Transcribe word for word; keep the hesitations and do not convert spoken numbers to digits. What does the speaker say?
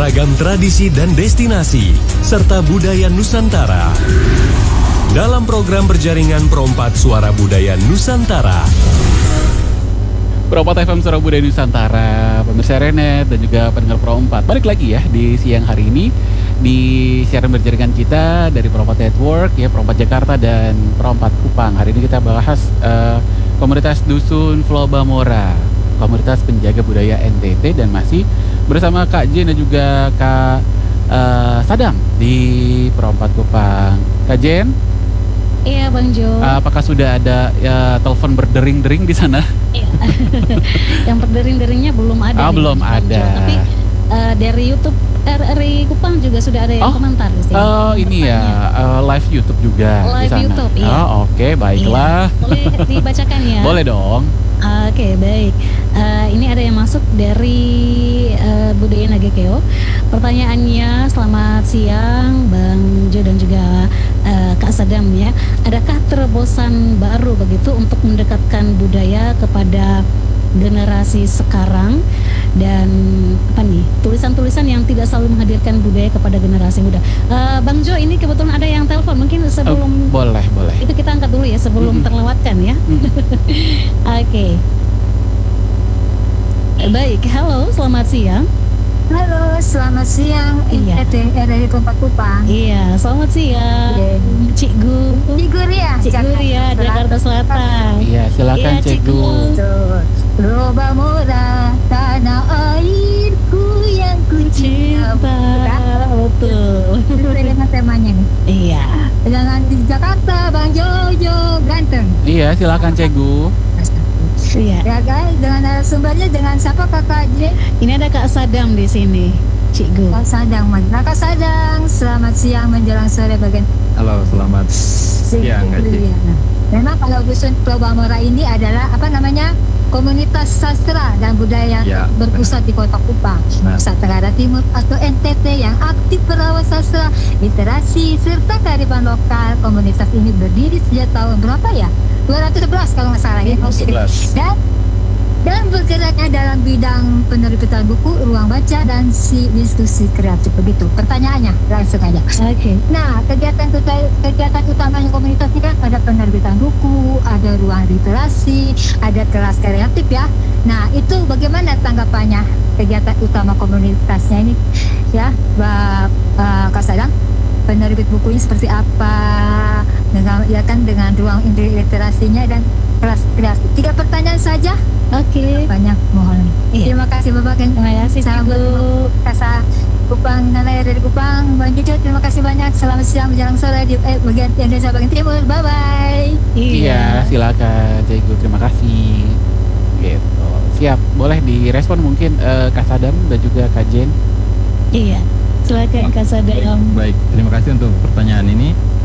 beragam tradisi dan destinasi, serta budaya Nusantara. Dalam program berjaringan Perompat Suara Budaya Nusantara. Perompat F M Suara Budaya Nusantara, pemirsa Renet dan juga pendengar Perompat. Balik lagi ya di siang hari ini di siaran berjaringan kita dari Perompat Network ya, Perompat Jakarta dan Perompat Kupang. Hari ini kita bahas uh, komunitas Dusun Flobamora, komunitas penjaga budaya N T T, dan masih bersama Kak Jen dan juga Kak uh, Sadam di Perompat Kupang. Kak Jen? Iya Bang Jo. Uh, apakah sudah ada ya, telepon berdering-dering di sana? Iya. Yang berdering-deringnya belum ada. Ah, nih, belum Bang ada. Jo. Tapi uh, dari YouTube R R I Kupang juga sudah ada yang oh, komentar di sini. Oh ini ya uh, live YouTube juga live di sana. YouTube, iya. Oh oke okay, baiklah. Iya. Boleh dibacakan ya? Boleh dong. Oke okay, baik. Uh, ini ada yang masuk dari uh, Budaya Nagekeo. Pertanyaannya, selamat siang Bang Jo dan juga uh, Kak Sadam ya. Adakah terobosan baru begitu untuk mendekatkan budaya kepada generasi sekarang, dan apa nih tulisan-tulisan yang tidak selalu menghadirkan budaya kepada generasi muda? Uh, Bang Jo, ini kebetulan ada yang telepon, mungkin sebelum uh, boleh boleh itu kita angkat dulu ya sebelum mm-hmm. terlewatkan ya. Mm-hmm. Oke. Okay. Baik, halo, selamat siang. Halo, selamat siang. Iya. Dari Perompat Kupang. Iya, selamat siang. Yeah. Cikgu. Cikgu Ria. Cikgu Ria, Jakarta Selatan. Iya, silakan iya, Cikgu. Flobamora, tanah airku yang ku cinta. Betul. Sesuai dengan temanya nih. Iya. Jangan di Jakarta, Bang Jojo ganteng. Iya, silakan Cikgu. Iya. Ya guys, dengan narasumbernya dengan siapa Kakak J? Ini ada Kak Sadam di sini, Cikgu. Kak Sadang, nah, Kak Sadang, selamat siang menjelang sore bagian. Halo, selamat siang Kak J. Memang kalau Dusun Flobamora ini adalah apa namanya komunitas sastra dan budaya ya, berpusat benar. Di Kota Kupang, Nusa Tenggara Timur atau N T T yang aktif merawat sastra, literasi serta kearifan lokal. Komunitas ini berdiri sejak tahun berapa ya? dua ratus sebelas kalau nggak salah ya. Dan dan bergeraknya dalam bidang penerbitan buku, ruang baca, dan si diskusi kreatif begitu. Pertanyaannya langsung aja. Oke. Okay. Nah, kegiatan kegiatan utamanya komunitas ini kan ada penerbitan buku, ada ruang literasi, ada kelas kreatif ya. Nah, itu bagaimana tanggapannya kegiatan utama komunitasnya ini ya, Mbak uh, Kak Sadang? Penerbit bukunya seperti apa, dengan ya kan dengan ruang literasinya dan kelas kreatif. Tiga pertanyaan saja. Oke. Okay. Banyak mohon. Iya. Terima kasih Bapak. Terima kasih Cikgu. Kasa Kupang, Nana dari Kupang, Bang Jojo, terima kasih banyak. Selamat siang menjelang sore di eh, bagian Indonesia bagian timur. Bye bye. Iya, silakan Cikgu. Terima kasih. Gitu. Siap. Boleh direspon mungkin uh, Kak Sadam dan juga Kak Jen. Iya. Silakan Kak Sadam. Baik, baik, terima kasih untuk pertanyaan ini.